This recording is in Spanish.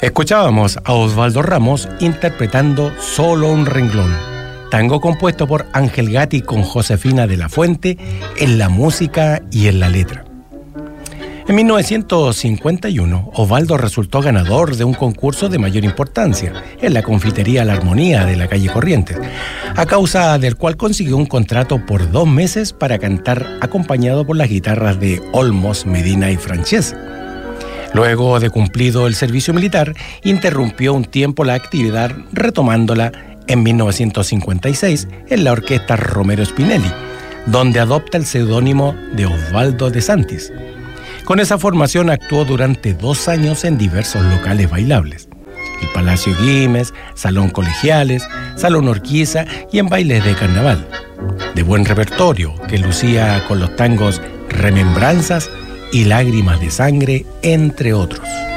Escuchábamos a Osvaldo Ramos interpretando Solo un renglón, tango compuesto por Ángel Gatti con Josefina de la Fuente en la música y en la letra. En 1951, Osvaldo resultó ganador de un concurso de mayor importancia en la confitería La Armonía de la calle Corrientes, a causa del cual consiguió un contrato por 2 meses para cantar acompañado por las guitarras de Olmos, Medina y Francés. Luego de cumplido el servicio militar, interrumpió un tiempo la actividad, retomándola en 1956 en la orquesta Romero Spinelli, donde adopta el seudónimo de Osvaldo de Santis. Con esa formación actuó durante 2 años en diversos locales bailables: el Palacio Güemes, Salón Colegiales, Salón Urquiza y en bailes de carnaval. De buen repertorio que lucía con los tangos Remembranzas y Lágrimas de Sangre, entre otros.